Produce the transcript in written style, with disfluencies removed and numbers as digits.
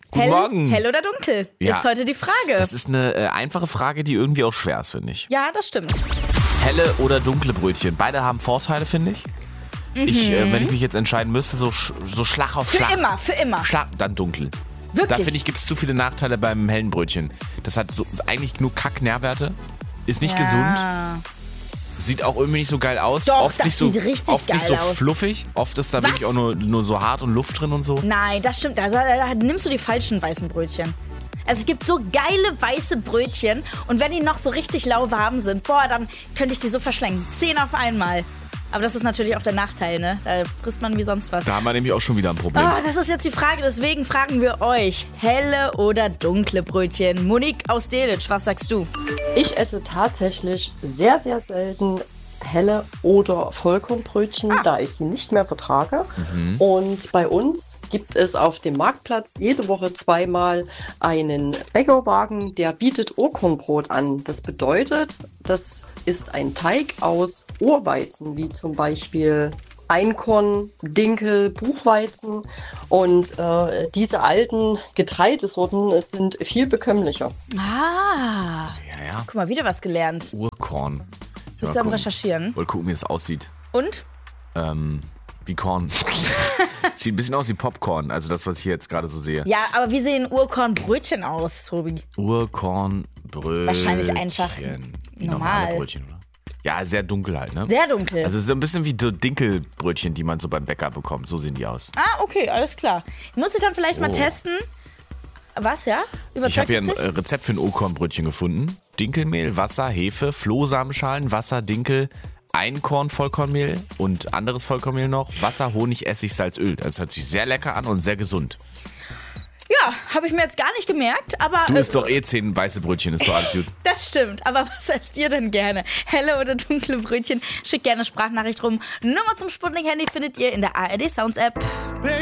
Guten Morgen. Hell oder dunkel, Ja. ist heute die Frage. Das ist eine einfache Frage, die irgendwie auch schwer ist, finde ich. Ja, das stimmt. Helle oder dunkle Brötchen. Beide haben Vorteile, finde ich. Wenn ich mich jetzt entscheiden müsste, so Schlag auf Schlag. Für immer. Schlag, dann dunkel. Wirklich? Da finde ich, gibt es zu viele Nachteile beim hellen Brötchen. Das hat eigentlich nur Kack-Nährwerte. Ist nicht gesund. Sieht auch irgendwie nicht so geil aus. Doch, oft das nicht so, sieht richtig oft geil nicht so aus. fluffig. Oft ist da wirklich auch nur so hart und Luft drin und so. Nein, das stimmt. Da nimmst du die falschen weißen Brötchen. Also es gibt so geile weiße Brötchen und wenn die noch so richtig lauwarm sind, dann könnte ich die so verschlängen. 10 auf einmal. Aber das ist natürlich auch der Nachteil, ne? Da frisst man wie sonst was. Da haben wir nämlich auch schon wieder ein Problem. Das ist jetzt die Frage, deswegen fragen wir euch. Helle oder dunkle Brötchen? Monique aus Delitzsch, was sagst du? Ich esse tatsächlich sehr, sehr selten helle oder Vollkornbrötchen, da ich sie nicht mehr vertrage. Und bei uns gibt es auf dem Marktplatz jede Woche 2-mal einen Bäckerwagen, der bietet Urkornbrot an. Das bedeutet, das ist ein Teig aus Urweizen, wie zum Beispiel Einkorn, Dinkel, Buchweizen. Und diese alten Getreidesorten sind viel bekömmlicher. Ja. Guck mal, wieder was gelernt. Urkorn. Bist du am Recherchieren? Wollte gucken, wie es aussieht. Und? Wie Korn. Sieht ein bisschen aus wie Popcorn, also das, was ich hier jetzt gerade so sehe. Ja, aber wie sehen Urkornbrötchen aus, Tobi? Urkornbrötchen. Wahrscheinlich einfach wie normal. normale Brötchen, oder? Ja, sehr dunkel halt, ne? Sehr dunkel. Also so ein bisschen wie so Dinkelbrötchen, die man so beim Bäcker bekommt. So sehen die aus. Okay, alles klar. Muss ich dann vielleicht mal testen? Was, ja? Ich Überzeugt habe hier es ein dich? Rezept für ein Urkornbrötchen gefunden. Dinkelmehl, Wasser, Hefe, Flohsamenschalen, Wasser, Dinkel, Einkorn, Vollkornmehl und anderes Vollkornmehl noch. Wasser, Honig, Essig, Salz, Öl. Das hört sich sehr lecker an und sehr gesund. Ja, habe ich mir jetzt gar nicht gemerkt, aber... Du isst doch 10 weiße Brötchen, ist doch alles gut. Das stimmt, aber was esst ihr denn gerne? Helle oder dunkle Brötchen? Schickt gerne Sprachnachricht rum. Nummer zum Sputnik-Handy findet ihr in der ARD Sounds App.